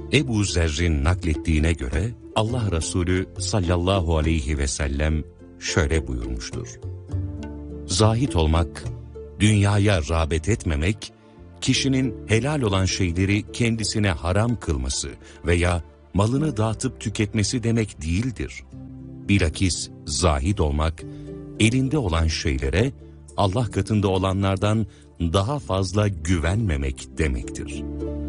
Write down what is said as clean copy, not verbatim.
Ebu Zerr'in naklettiğine göre Allah Resulü sallallahu aleyhi ve sellem şöyle buyurmuştur. Zahit olmak, dünyaya rağbet etmemek, kişinin helal olan şeyleri kendisine haram kılması veya malını dağıtıp tüketmesi demek değildir. Bilakis zahit olmak, elinde olan şeylere Allah katında olanlardan daha fazla güvenmemek demektir.